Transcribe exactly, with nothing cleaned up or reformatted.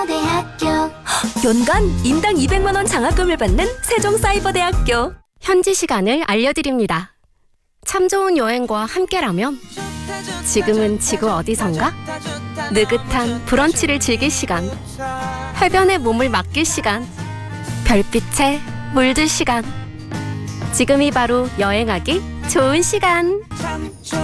대학교 연간 인당 이백만 원 장학금을 받는 세종사이버대학교. 현지 시간을 알려드립니다. 참 좋은 여행과 함께라면 지금은 지구 어디선가? 느긋한 브런치를 즐길 시간, 해변에 몸을 맡길 시간, 별빛에 물들 시간. 지금이 바로 여행하기 좋은 시간.